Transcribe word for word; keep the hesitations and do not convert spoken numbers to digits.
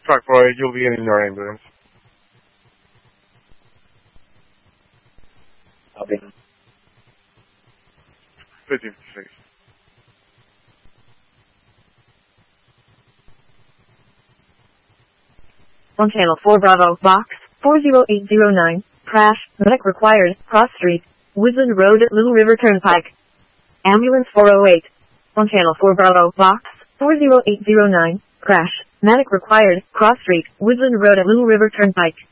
Truck boy, you'll be in your ambulance. Copy. fifty fifty-six. On channel four Bravo, box four zero eight zero nine, crash, medic required, cross street, Woodland Road at Little River Turnpike. Ambulance four oh eight. On channel four Bravo, box four zero eight zero nine, crash, medic required, cross street, Woodland Road at Little River Turnpike.